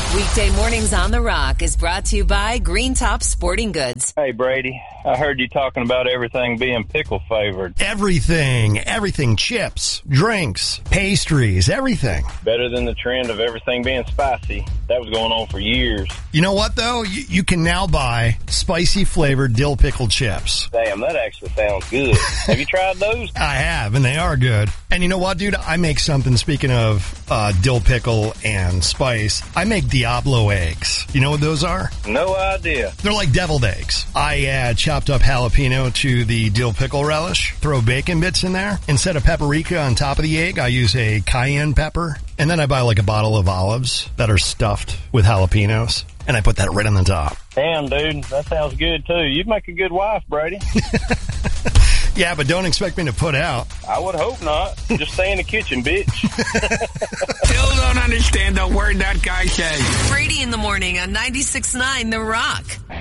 Weekday mornings on The Rock is brought to you by Green Top Sporting Goods. Hey, Brady. I heard you talking about everything being pickle favored. Everything. Chips, drinks, pastries, everything. Better than the trend of everything being spicy. That was going on for years. You know what, though? You can now buy spicy flavored dill pickle chips. Damn, that actually sounds good. Have you tried those? I have, and they are good. And you know what, dude? I make something, speaking of dill pickle and spice, I make Diablo eggs. You know what those are? No idea. They're like deviled eggs. I add chopped up jalapeno to the dill pickle relish, throw bacon bits in there. Instead of paprika on top of the egg, I use a cayenne pepper. And then I buy like a bottle of olives that are stuffed with jalapenos. And I put that right on the top. Damn, dude. That sounds good, too. You'd make a good wife, Brady. Yeah, but don't expect me to put out. I would hope not. Just stay in the kitchen, bitch. Still don't understand a word that guy says. Brady in the morning on 96.9 The Rock.